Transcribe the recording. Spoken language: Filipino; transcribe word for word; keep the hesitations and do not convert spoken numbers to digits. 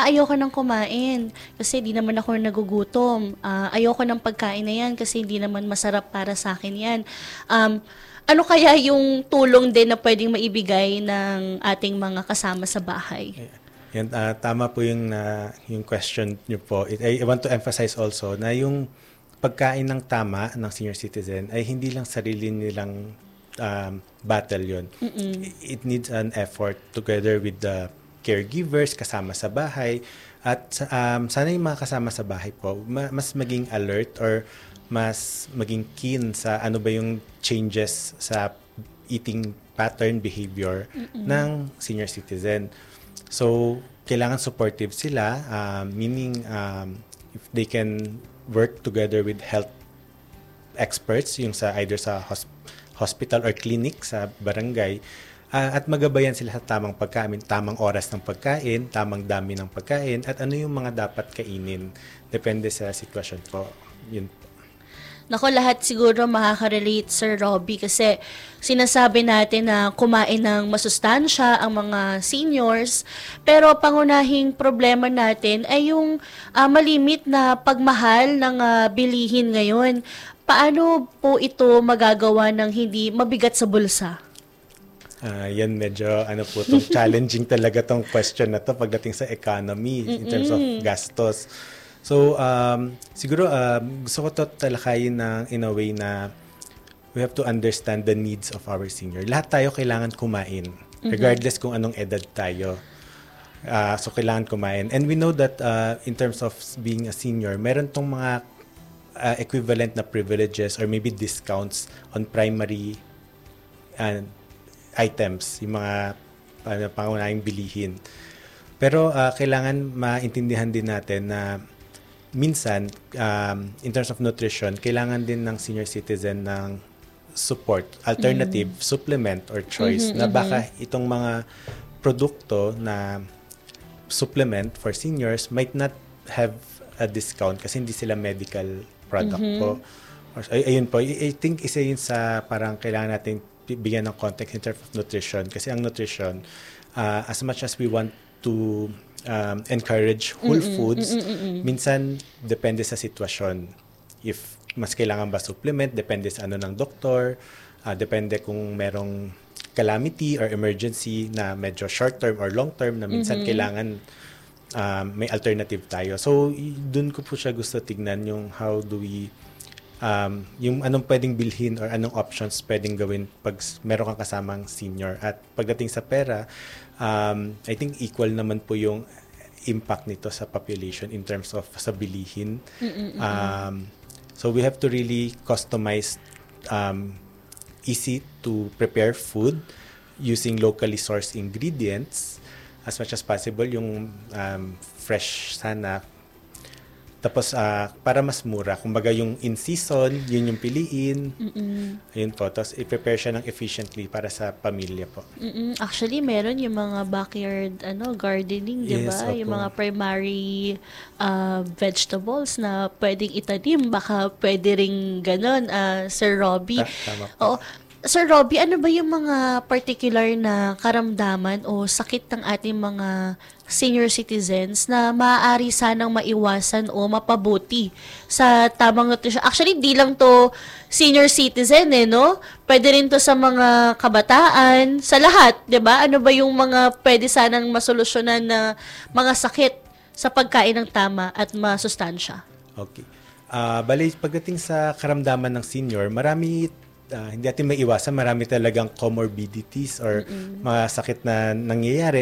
ah, ayoko ng kumain kasi di naman ako nagugutom. Ah, ayoko ng pagkain na yan kasi hindi naman masarap para sa akin yan. Um, ano kaya yung tulong din na pwedeng maibigay ng ating mga kasama sa bahay? Yan, ah, tama po yung, na yung question niyo po. It, I want to emphasize also na yung pagkain ng tama ng senior citizen ay hindi lang sarili nilang um, battle yun. Mm-mm. It needs an effort together with the caregivers, kasama sa bahay. At um, sana yung mga kasama sa bahay po, ma- mas maging alert or mas maging keen sa ano ba yung changes sa eating pattern, behavior Mm-mm. ng senior citizen. So, kailangan supportive sila, um, meaning um, if they can work together with health experts, yung sa either sa hosp- hospital or clinic sa barangay, uh, at magabayan sila sa tamang pagkain, tamang oras ng pagkain, tamang dami ng pagkain, at ano yung mga dapat kainin. Depende sa sitwasyon po. Yun. Nako, lahat siguro makaka-relate, Sir Robbie, kasi sinasabi natin na kumain ng masustansya ang mga seniors, pero pangunahing problema natin ay yung uh, malimit na pagmahal ng uh, bilihin ngayon. Paano po ito magagawa ng hindi mabigat sa bulsa? Uh, yan medyo ano po tong challenging talaga tong question na to pagdating sa economy in terms of gastos. So, um, siguro um, gusto ko to talakayin na, in a way na we have to understand the needs of our senior. Lahat tayo kailangan kumain, regardless kung anong edad tayo. Uh, so, kailangan kumain. And we know that uh, in terms of being a senior, meron tong mga uh, equivalent na privileges or maybe discounts on primary uh, items, yung mga uh, pangunahing bilihin. Pero uh, kailangan maintindihan din natin na minsan, um, in terms of nutrition, kailangan din ng senior citizen ng support, alternative, mm. supplement or choice, mm-hmm, na baka mm-hmm. itong mga produkto na supplement for seniors might not have a discount kasi hindi sila medical product mm-hmm. po. Or, ay, ayun po, I, I think isa yun sa parang kailangan natin bigyan ng context in terms of nutrition kasi ang nutrition, uh, as much as we want to Um, encourage whole mm-mm, foods. Mm-mm, minsan, depende sa sitwasyon. If mas kailangan ba supplement, depende sa ano ng doktor, uh, depende kung merong calamity or emergency na medyo short term or long term na minsan mm-hmm. kailangan um, may alternative tayo. So, dun ko po siya gusto tignan yung how do we um, yung anong pwedeng bilhin or anong options pwedeng gawin pag meron kang kasamang senior. At pagdating sa pera, Um, I think equal naman po yung impact nito sa population in terms of sa bilihin. Um, so we have to really customize um, easy to prepare food using locally sourced ingredients as much as possible. Yung um, fresh sana. Tapos, uh, para mas mura, kumbaga yung in-season, yun yung piliin. Mm-mm. Ayun po. Tapos, i-prepare siya ng efficiently para sa pamilya po. Mm-mm. Actually, meron yung mga backyard ano gardening, di ba? Yes, yung mga primary uh, vegetables na pwedeng itanim. Baka pwede rin ganun, uh, Sir Robbie. Ta- tama po. Oo. Sir Robbie, ano ba yung mga particular na karamdaman o sakit ng ating mga senior citizens na maaari sanang maiwasan o mapabuti sa tamang nutrisyon? Actually, di lang to senior citizen eh, no? Pwede rin to sa mga kabataan, sa lahat, di ba? Ano ba yung mga pwede sanang masolusyonan na mga sakit sa pagkain ng tama at masustansya? Okay. Uh, bali, pagdating sa karamdaman ng senior, marami Uh, hindi natin maiwasan, marami talagang comorbidities or Mm-mm. mga sakit na nangyayari